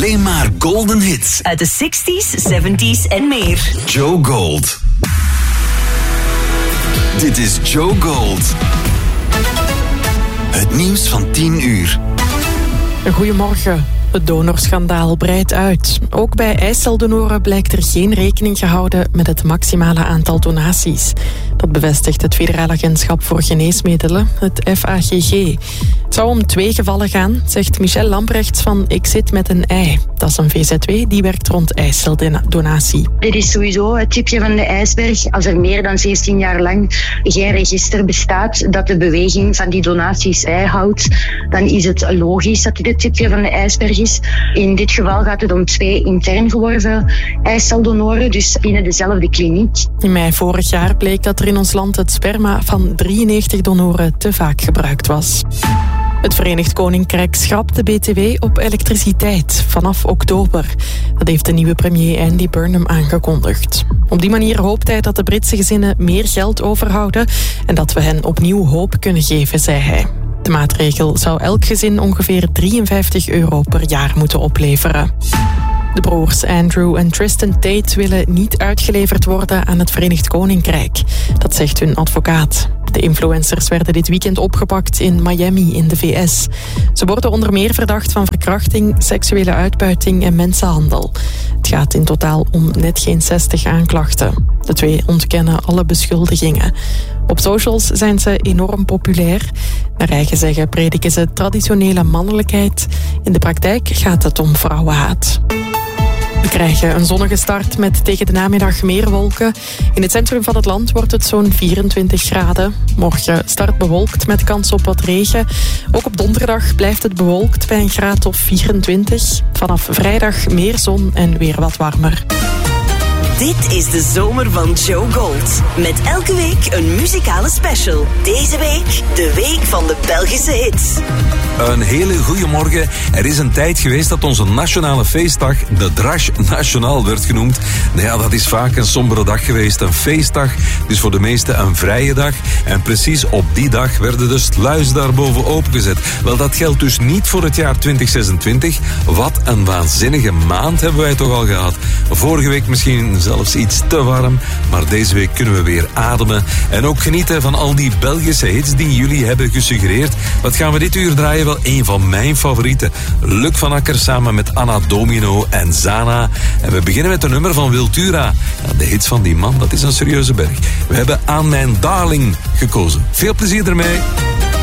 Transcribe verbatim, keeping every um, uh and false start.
Alleen maar golden hits. Uit de zestig's, zeventig's en meer. Joe Gold. Dit is Joe Gold. Het nieuws van tien uur. Goedemorgen. Het donorschandaal breidt uit. Ook bij eiceldonoren blijkt er geen rekening gehouden met het maximale aantal donaties. Dat bevestigt het Federaal Agentschap voor Geneesmiddelen, het F A G G. Het zou om twee gevallen gaan, zegt Michel Lambrechts van Ik zit met een ei. Dat is een V Z W die werkt rond eiceldonatie. Dit is sowieso het tipje van de ijsberg. Als er meer dan zestien jaar lang geen register bestaat dat de beweging van die donaties bijhoudt, dan is het logisch dat dit het tipje van de ijsberg is. In dit geval gaat het om twee intern geworven eiceldonoren, dus binnen dezelfde kliniek. In mei vorig jaar bleek dat er in ons land het sperma van drieënnegentig donoren te vaak gebruikt was. Het Verenigd Koninkrijk schrapt de B T W op elektriciteit vanaf oktober. Dat heeft de nieuwe premier Andy Burnham aangekondigd. Op die manier hoopt hij dat de Britse gezinnen meer geld overhouden en dat we hen opnieuw hoop kunnen geven, zei hij. De maatregel zou elk gezin ongeveer drieënvijftig euro per jaar moeten opleveren. De broers Andrew en Tristan Tate willen niet uitgeleverd worden aan het Verenigd Koninkrijk. Dat zegt hun advocaat. De influencers werden dit weekend opgepakt in Miami in de V S. Ze worden onder meer verdacht van verkrachting, seksuele uitbuiting en mensenhandel. Het gaat in totaal om net geen zestig aanklachten. De twee ontkennen alle beschuldigingen. Op socials zijn ze enorm populair. Naar eigen zeggen prediken ze traditionele mannelijkheid. In de praktijk gaat het om vrouwenhaat. We krijgen een zonnige start met tegen de namiddag meer wolken. In het centrum van het land wordt het zo'n vierentwintig graden. Morgen start bewolkt met kans op wat regen. Ook op donderdag blijft het bewolkt bij een graad of vierentwintig. Vanaf vrijdag meer zon en weer wat warmer. Dit is de zomer van Joe Gold. Met elke week een muzikale special. Deze week de week van de Belgische hits. Een hele goede morgen. Er is een tijd geweest dat onze nationale feestdag de Drash Nationaal werd genoemd. Nou ja, dat is vaak een sombere dag geweest. Een feestdag, dus voor de meesten een vrije dag. En precies op die dag werden de sluizen daarboven opengezet. Wel, dat geldt dus niet voor het jaar twintig zesentwintig. Wat een waanzinnige maand hebben wij toch al gehad. Vorige week misschien zelfs iets te warm, maar deze week kunnen we weer ademen en ook genieten van al die Belgische hits die jullie hebben gesuggereerd. Wat gaan we dit uur draaien? Wel, een van mijn favorieten. Luc van Akker samen met Anna Domino en Zana. En we beginnen met een nummer van Wiltura. Ja, de hits van die man, dat is een serieuze berg. We hebben Aan Mijn Darling gekozen. Veel plezier ermee.